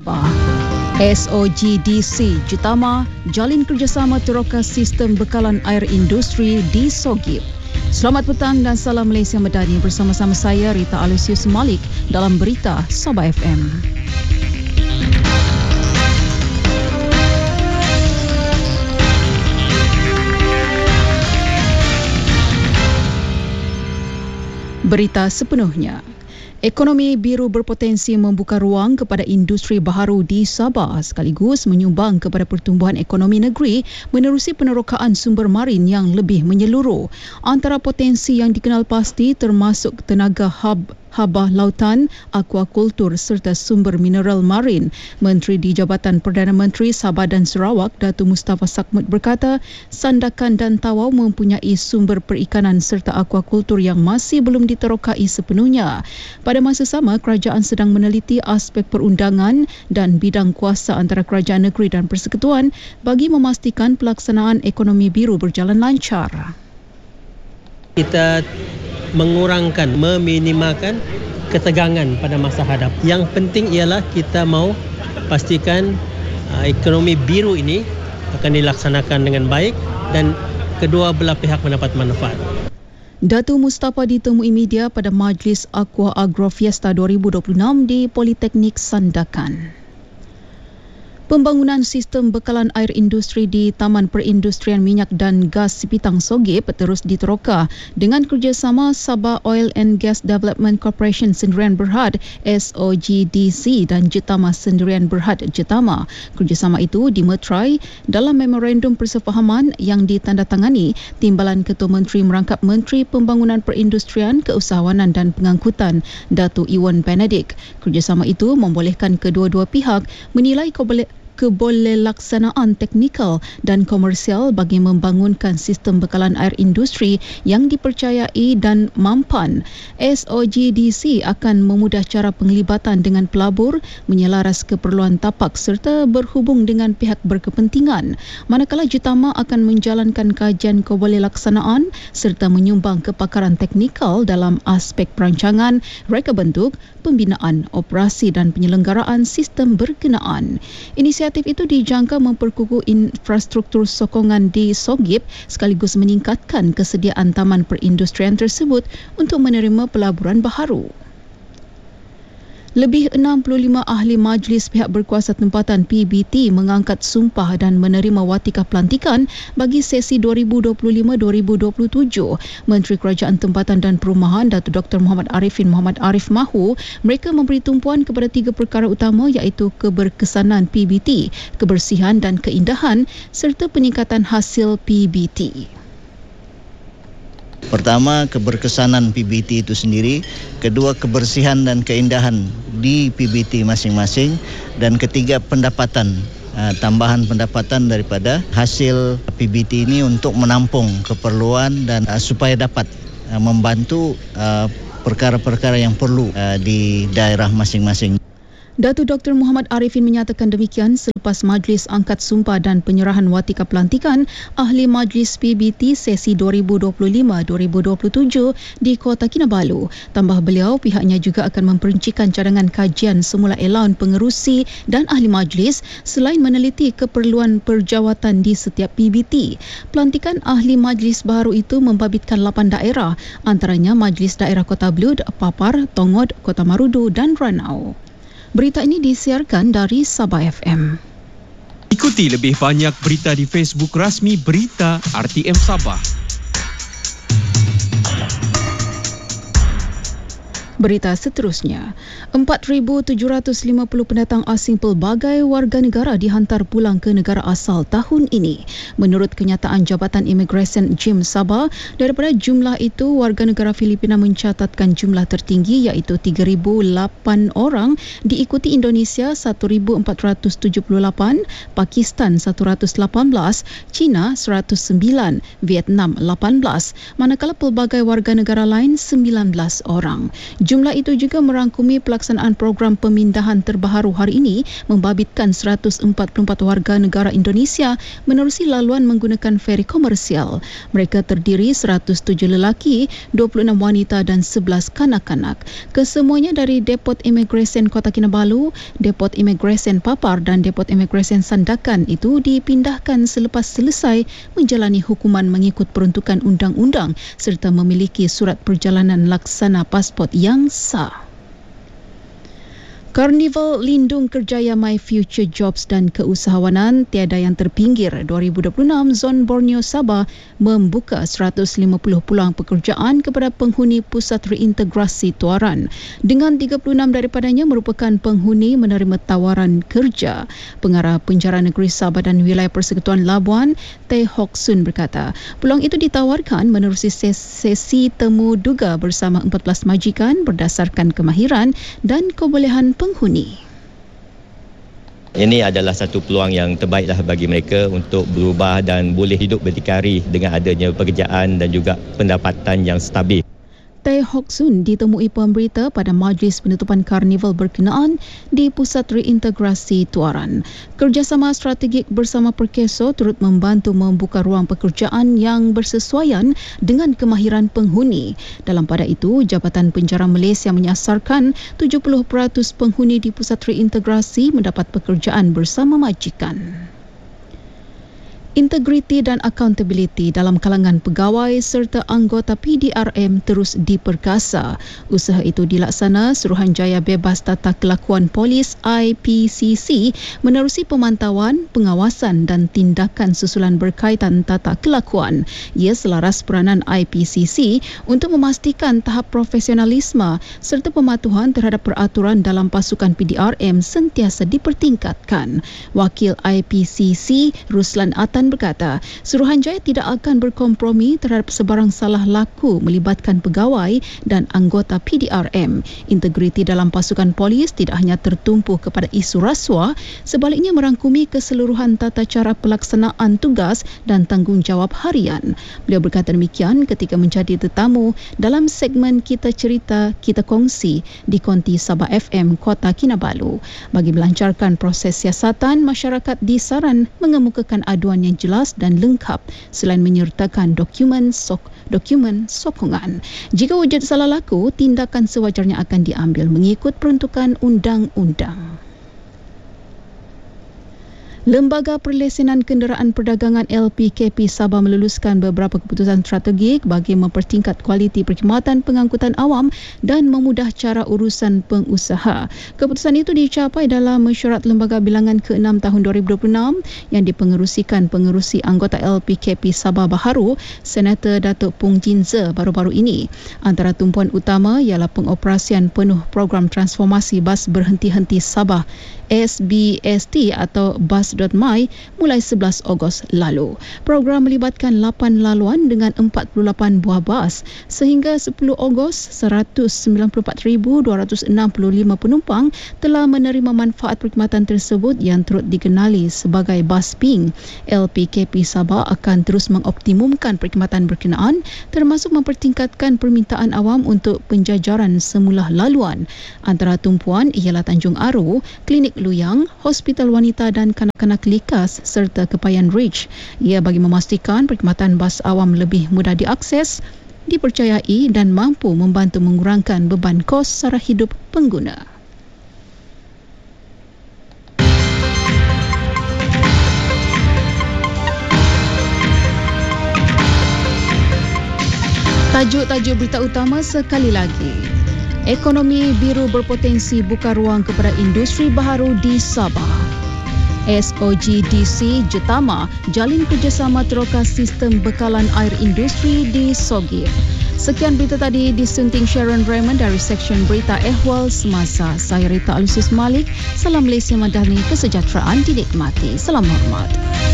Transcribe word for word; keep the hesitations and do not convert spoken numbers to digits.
S O G D C Jutama jalin kerjasama teroka sistem bekalan air industri di Sogip. Selamat petang dan salam Malaysia Medani, bersama-sama saya Rita Alusius Malik dalam berita Sabah F M. Berita sepenuhnya. Ekonomi biru berpotensi membuka ruang kepada industri baharu di Sabah sekaligus menyumbang kepada pertumbuhan ekonomi negeri menerusi penerokaan sumber marin yang lebih menyeluruh. Antara potensi yang dikenal pasti termasuk tenaga hab habah lautan, akuakultur serta sumber mineral marin. Menteri di Jabatan Perdana Menteri Sabah dan Sarawak, Datuk Mustafa Sakmut berkata, Sandakan dan Tawau mempunyai sumber perikanan serta akuakultur yang masih belum diterokai sepenuhnya. Pada masa sama, kerajaan sedang meneliti aspek perundangan dan bidang kuasa antara kerajaan negeri dan persekutuan bagi memastikan pelaksanaan ekonomi biru berjalan lancar. Kita mengurangkan, meminimalkan ketegangan pada masa hadap. Yang penting ialah kita mau pastikan uh, ekonomi biru ini akan dilaksanakan dengan baik dan kedua belah pihak mendapat manfaat. Datuk Mustafa ditemui media pada Majlis Aqua Agro Fiesta dua ribu dua puluh enam di Politeknik Sandakan. Pembangunan sistem bekalan air industri di Taman Perindustrian Minyak dan Gas Sipitang Sogip terus diteroka dengan kerjasama Sabah Oil and Gas Development Corporation Sendirian Berhad S O G D C dan Jutama Sendirian Berhad Jutama. Kerjasama itu dimeterai dalam memorandum persefahaman yang ditandatangani Timbalan Ketua Menteri Merangkap Menteri Pembangunan Perindustrian, Keusahawanan dan Pengangkutan Datuk Iwan Benedict. Kerjasama itu membolehkan kedua-dua pihak menilai keboleh kebolehlaksanaan teknikal dan komersial bagi membangunkan sistem bekalan air industri yang dipercayai dan mampan. S O G D C akan memudah cara penglibatan dengan pelabur, menyelaras keperluan tapak serta berhubung dengan pihak berkepentingan. Manakala Jutama akan menjalankan kajian kebolehlaksanaan serta menyumbang kepakaran teknikal dalam aspek perancangan, reka bentuk, pembinaan, operasi dan penyelenggaraan sistem berkenaan. Inisiatif itu dijangka memperkukuh infrastruktur sokongan di Sogip sekaligus meningkatkan kesediaan taman perindustrian tersebut untuk menerima pelaburan baharu. Lebih enam puluh lima ahli majlis pihak berkuasa tempatan P B T mengangkat sumpah dan menerima watikah pelantikan bagi sesi dua ribu dua puluh lima dua ribu dua puluh tujuh. Menteri Kerajaan Tempatan dan Perumahan Datuk Doktor Muhammad Arifin Muhammad Arif mahu mereka memberi tumpuan kepada tiga perkara utama iaitu keberkesanan P B T, kebersihan dan keindahan serta peningkatan hasil P B T. Pertama, keberkesanan P B T itu sendiri. Kedua, kebersihan dan keindahan di P B T masing-masing. Dan ketiga, pendapatan, uh, tambahan pendapatan daripada hasil P B T ini untuk menampung keperluan dan uh, supaya dapat uh, membantu uh, perkara-perkara yang perlu uh, di daerah masing-masing. Datuk Doktor Muhammad Arifin menyatakan demikian selepas majlis angkat sumpah dan penyerahan watikah pelantikan ahli majlis P B T sesi dua ribu dua puluh lima dua ribu dua puluh tujuh di Kota Kinabalu. Tambah beliau, pihaknya juga akan memperincikan cadangan kajian semula elaun pengerusi dan ahli majlis selain meneliti keperluan perjawatan di setiap P B T. Pelantikan ahli majlis baru itu membabitkan lapan daerah, antaranya Majlis Daerah Kota Blud, Papar, Tongod, Kota Marudu dan Ranau. Berita ini disiarkan dari Sabah F M. Ikuti lebih banyak berita di Facebook rasmi Berita R T M Sabah. Berita seterusnya, empat ribu tujuh ratus lima puluh pendatang asing pelbagai warga negara dihantar pulang ke negara asal tahun ini. Menurut kenyataan Jabatan Imigresen J I M Sabah, daripada jumlah itu, warga negara Filipina mencatatkan jumlah tertinggi iaitu tiga ribu lapan orang, diikuti Indonesia satu ribu empat ratus tujuh puluh lapan, Pakistan satu ratus lapan belas, China seratus sembilan, Vietnam lapan belas, manakala pelbagai warga negara lain sembilan belas orang. Jumlah itu juga merangkumi pelaksanaan program pemindahan terbaharu hari ini membabitkan seratus empat puluh empat warga negara Indonesia menerusi laluan menggunakan feri komersial. Mereka terdiri seratus tujuh lelaki, dua puluh enam wanita dan sebelas kanak-kanak. Kesemuanya dari Depot Imigresen Kota Kinabalu, Depot Imigresen Papar dan Depot Imigresen Sandakan itu dipindahkan selepas selesai menjalani hukuman mengikut peruntukan undang-undang serta memiliki surat perjalanan laksana pasport yang sah. Karnival Lindung Kerjaya My Future Jobs dan Keusahawanan Tiada Yang Terpinggir dua ribu dua puluh enam Zon Borneo Sabah membuka seratus lima puluh peluang pekerjaan kepada penghuni Pusat Reintegrasi Tuaran. Dengan tiga puluh enam daripadanya merupakan penghuni menerima tawaran kerja. Pengarah Penjara Negeri Sabah dan Wilayah Persekutuan Labuan, Tay Hock Sun berkata, peluang itu ditawarkan menerusi sesi temu duga bersama empat belas majikan berdasarkan kemahiran dan kebolehan penghuni. Ini adalah satu peluang yang terbaiklah bagi mereka untuk berubah dan boleh hidup berdikari dengan adanya pekerjaan dan juga pendapatan yang stabil. Tay Hock Sun ditemui pemberita pada majlis penutupan karnival berkenaan di Pusat Reintegrasi Tuaran. Kerjasama strategik bersama Perkeso turut membantu membuka ruang pekerjaan yang bersesuaian dengan kemahiran penghuni. Dalam pada itu, Jabatan Penjara Malaysia menyasarkan tujuh puluh peratus penghuni di Pusat Reintegrasi mendapat pekerjaan bersama majikan. Integriti dan accountability dalam kalangan pegawai serta anggota P D R M terus diperkasa. Usaha itu dilaksana Suruhanjaya Bebas Tata Kelakuan Polis I P C C menerusi pemantauan, pengawasan dan tindakan susulan berkaitan tata kelakuan. Ia selaras peranan I P C C untuk memastikan tahap profesionalisme serta pematuhan terhadap peraturan dalam pasukan P D R M sentiasa dipertingkatkan. Wakil I P C C Ruslan Atan berkata, Suruhanjaya tidak akan berkompromi terhadap sebarang salah laku melibatkan pegawai dan anggota P D R M. Integriti dalam pasukan polis tidak hanya tertumpu kepada isu rasuah, sebaliknya merangkumi keseluruhan tata cara pelaksanaan tugas dan tanggungjawab harian. Beliau berkata demikian ketika menjadi tetamu dalam segmen Kita Cerita, Kita Kongsi di Konti Sabah F M Kota Kinabalu. Bagi melancarkan proses siasatan, masyarakat disaran mengemukakan aduan yang jelas dan lengkap selain menyertakan dokumen sok dokumen sokongan. Jika wujud salah laku, tindakan sewajarnya akan diambil mengikut peruntukan undang-undang. Lembaga Perlesenan Kenderaan Perdagangan L P K P Sabah meluluskan beberapa keputusan strategik bagi mempertingkat kualiti perkhidmatan pengangkutan awam dan memudah cara urusan pengusaha. Keputusan itu dicapai dalam mesyuarat Lembaga Bilangan ke enam tahun dua ribu dua puluh enam yang dipengerusikan pengerusi anggota L P K P Sabah Baharu, Senator Datuk Pung Jin Ze baru-baru ini. Antara tumpuan utama ialah pengoperasian penuh program transformasi bas berhenti-henti Sabah S B S T atau bus dot my mulai sebelas Ogos lalu. Program melibatkan lapan laluan dengan empat puluh lapan buah bas. Sehingga sepuluh Ogos, seratus sembilan puluh empat ribu dua ratus enam puluh lima penumpang telah menerima manfaat perkhidmatan tersebut yang turut dikenali sebagai bas pink. L P K P Sabah akan terus mengoptimumkan perkhidmatan berkenaan termasuk mempertingkatkan permintaan awam untuk penjajaran semula laluan. Antara tumpuan ialah Tanjung Aru, Klinik Luyang, Hospital Wanita dan Kanak-kanak Likas serta Kepayan Ridge. Ia bagi memastikan perkhidmatan bas awam lebih mudah diakses, dipercayai dan mampu membantu mengurangkan beban kos sara hidup pengguna. Tajuk-tajuk berita utama sekali lagi. Ekonomi biru berpotensi buka ruang kepada industri baharu di Sabah. S O G D C Jetama jalin kerjasama teroka sistem bekalan air industri di Sogir. Sekian berita tadi disunting Sharon Raymond dari Seksyen Berita Ehwal Semasa. Saya Rita Alusius Malik. Salam Malaysia Madani, kesejahteraan dinikmati. Salam hormat.